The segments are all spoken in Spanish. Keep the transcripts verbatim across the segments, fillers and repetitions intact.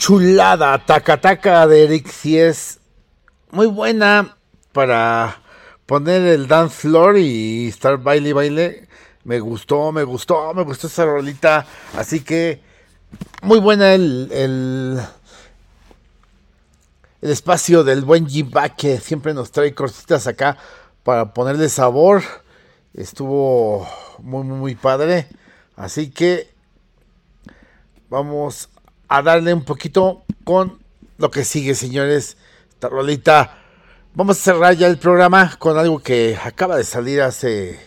chulada, taca taca de Eric sí es muy buena para poner el dance floor y estar baile y baile. Me gustó, me gustó, me gustó esa rolita. Así que muy buena el, el, el espacio del buen G-Back, que siempre nos trae cositas acá para ponerle sabor. Estuvo muy, muy, muy padre. Así que vamos a darle un poquito con lo que sigue, señores. Esta rolita. Vamos a cerrar ya el programa con algo que acaba de salir hace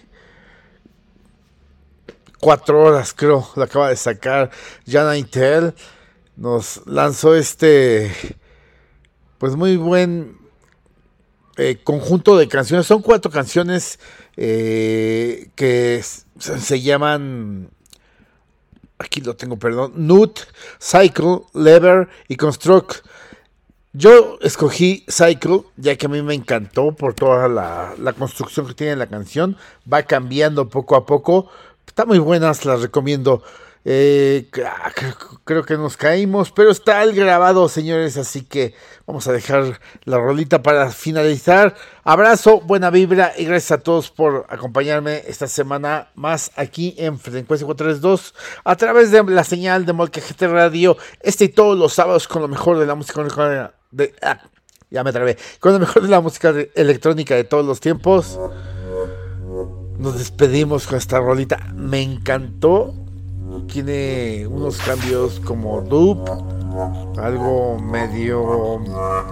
cuatro horas, creo. Lo acaba de sacar Jana Intel. Nos lanzó este, pues muy buen eh, conjunto de canciones. Son cuatro canciones eh, que se llaman... Aquí lo tengo, perdón. Nut, Cycle, Lever y Construct. Yo escogí Cycle, ya que a mí me encantó por toda la, la construcción que tiene la canción. Va cambiando poco a poco. Está muy buenas, las recomiendo. Eh, creo que nos caímos, pero está el grabado, señores. Así que vamos a dejar la rolita para finalizar. Abrazo, buena vibra y gracias a todos por acompañarme esta semana más aquí en Frecuencia cuatrocientos treinta y dos a través de la señal de Molcajete Radio. Este y todos los sábados con lo mejor de la música de, ah, ya me trabé, con lo mejor de la música de, electrónica de todos los tiempos. Nos despedimos con esta rolita. Me encantó. Tiene unos cambios como dub, algo medio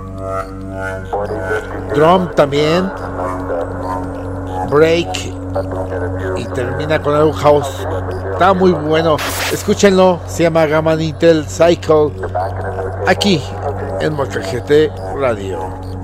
drum también, break y termina con algo house. Está muy bueno, escúchenlo. Se llama Gamma Intel Cycle aquí en Molcajete Radio.